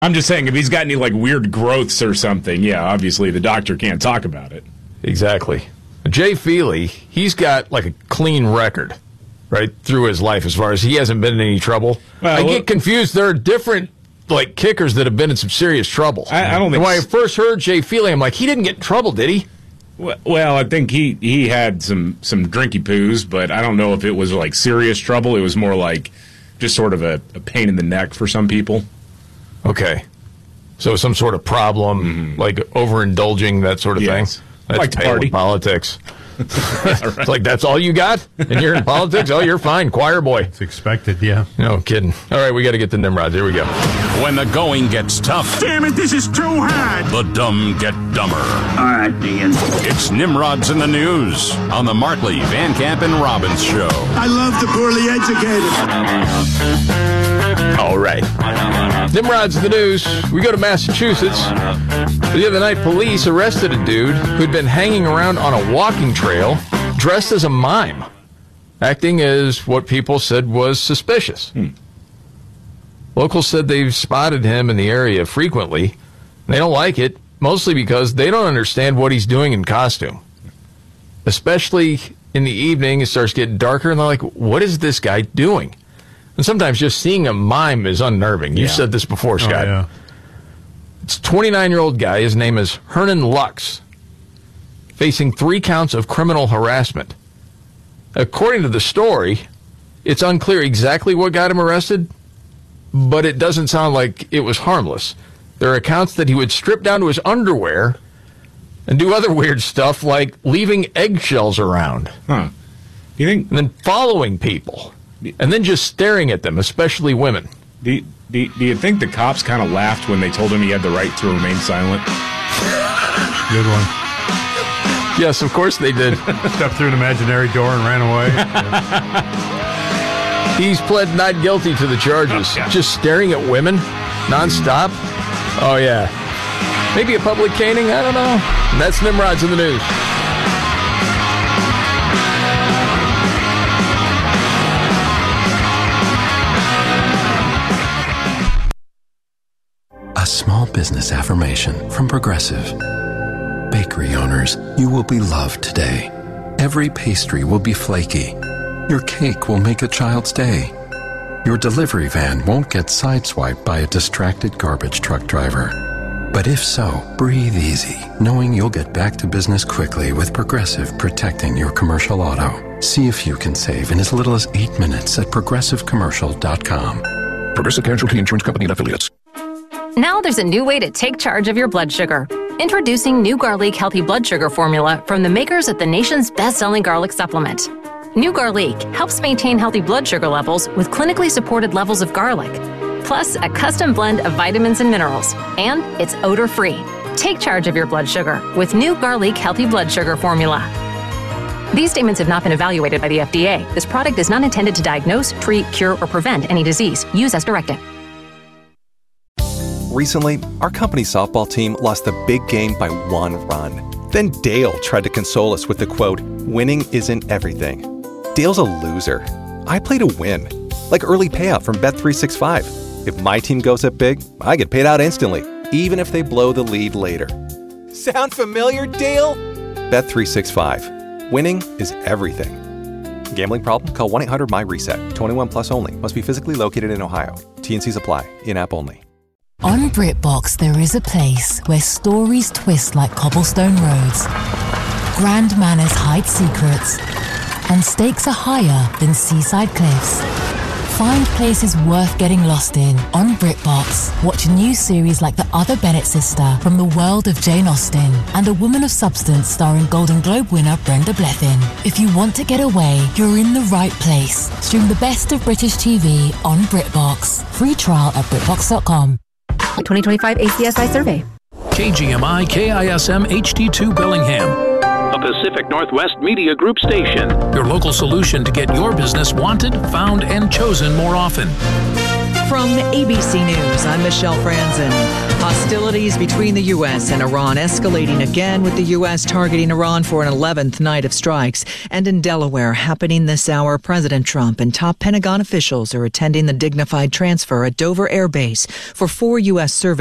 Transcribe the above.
I'm just saying, if he's got any like weird growths or something, yeah, obviously the doctor can't talk about it. Exactly. Jay Feely, he's got like a clean record right through his life as far as he hasn't been in any trouble. Well, I get confused. There are different like kickers that have been in some serious trouble. I don't think. When I first heard Jay Feely, I'm like, he didn't get in trouble, did he? Well, I think he had some drinky poos, but I don't know if it was like serious trouble. It was more like just sort of a pain in the neck for some people. Okay. So some sort of problem, like overindulging, that sort of thing. That's like to party. Politics. It's like, that's all you got? And you're in politics? Oh, you're fine. Choir boy. It's expected, yeah. No kidding. All right, we got to get to Nimrods. Here we go. When the going gets tough. Damn it, this is too hard. The dumb get dumber. All right, Dean. It's Nimrods in the News on the Martley, Van Camp, and Robbins Show. I love the poorly educated. All right. Nimrods in the News. We go to Massachusetts. The other night, police arrested a dude who'd been hanging around on a walking trail dressed as a mime, acting as what people said was suspicious. Locals said they've spotted him in the area frequently. They don't like it, mostly because they don't understand what he's doing in costume. Especially in the evening, it starts getting darker, and they're like, what is this guy doing? And sometimes just seeing a mime is unnerving. You said this before, Scott. Oh, yeah. It's a 29-year-old guy. His name is Hernan Lux, facing 3 counts of criminal harassment. According to the story, it's unclear exactly what got him arrested, but it doesn't sound like it was harmless. There are accounts that he would strip down to his underwear and do other weird stuff like leaving eggshells around. You think? And then following people. And then just staring at them, especially women. Do you think the cops kind of laughed when they told him he had the right to remain silent? Good one. Yes, of course they did. Stepped through an imaginary door and ran away. He's pled not guilty to the charges. Just staring at women nonstop? Oh, yeah. Maybe a public caning? I don't know. And that's Nimrods in the News. A small business affirmation from Progressive. Bakery owners, you will be loved today. Every pastry will be flaky. Your cake will make a child's day. Your delivery van won't get sideswiped by a distracted garbage truck driver. But if so, breathe easy, knowing you'll get back to business quickly with Progressive protecting your commercial auto. See if you can save in as little as 8 minutes at progressivecommercial.com. Progressive Casualty Insurance Company and Affiliates. Now there's a new way to take charge of your blood sugar. Introducing New Garlic Healthy Blood Sugar Formula from the makers of the nation's best-selling garlic supplement. New Garlic helps maintain healthy blood sugar levels with clinically supported levels of garlic, plus a custom blend of vitamins and minerals, and it's odor-free. Take charge of your blood sugar with New Garlic Healthy Blood Sugar Formula. These statements have not been evaluated by the FDA. This product is not intended to diagnose, treat, cure, or prevent any disease. Use as directed. Recently, our company softball team lost the big game by 1 run. Then Dale tried to console us with the quote, "Winning isn't everything." Dale's a loser. I play to win. Like early payout from Bet365. If my team goes up big, I get paid out instantly, even if they blow the lead later. Sound familiar, Dale? Bet365. Winning is everything. Gambling problem? Call 1-800-MY-RESET. 21 plus only. Must be physically located in Ohio. T&Cs apply. In-app only. On BritBox, there is a place where stories twist like cobblestone roads, grand manners hide secrets, and stakes are higher than seaside cliffs. Find places worth getting lost in on BritBox. Watch new series like The Other Bennett Sister from the world of Jane Austen and A Woman of Substance starring Golden Globe winner Brenda Blethyn. If you want to get away, you're in the right place. Stream the best of British TV on BritBox. Free trial at BritBox.com. 2025 ACSI survey. KGMI KISM HD2 Bellingham. A Pacific Northwest Media Group station. Your local solution to get your business wanted, found, and chosen more often. From ABC News, I'm Michelle Franzen. Hostilities between the U.S. and Iran escalating again, with the U.S. targeting Iran for an 11th night of strikes. And in Delaware, happening this hour, President Trump and top Pentagon officials are attending the dignified transfer at Dover Air Base for 4 U.S. service